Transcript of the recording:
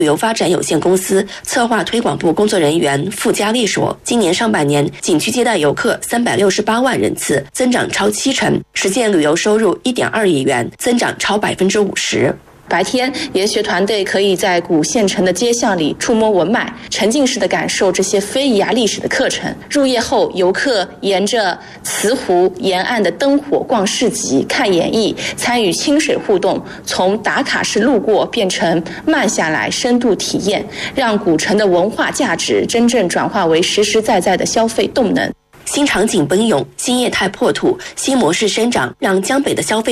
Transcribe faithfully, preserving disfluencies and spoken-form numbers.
旅游发展有限公司策划推广部工作人员傅佳丽说，今年上半年景区接待游客三百六十八万人次，增长超七成，实现旅游收入一点二亿元，增长超百分之五十。 白天，研学团队可以在古县城的街巷里触摸文脉，沉浸式的感受这些非遗啊历史的课程。入夜后，游客沿着慈湖沿岸的灯火逛市集、看演艺，参与清水互动，从打卡式路过变成慢下来深度体验，让古城的文化价值真正转化为实实在在的消费动能。 新场景奔涌，新业态破土，新模式生长，让江北的消费